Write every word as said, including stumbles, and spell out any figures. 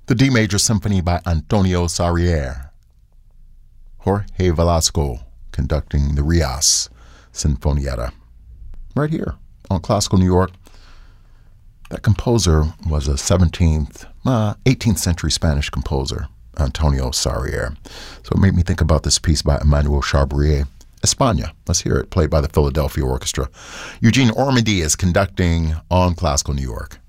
The D Major Symphony by Antonio Sarrier. Jorge Velasco conducting the Rias Sinfonietta. Right here on Classical New York. That composer was a seventeenth, uh, eighteenth century Spanish composer, Antonio Sarrier. So it made me think about this piece by Emmanuel Chabrier, España. Let's hear it, played by the Philadelphia Orchestra. Eugene Ormandy is conducting on Classical New York.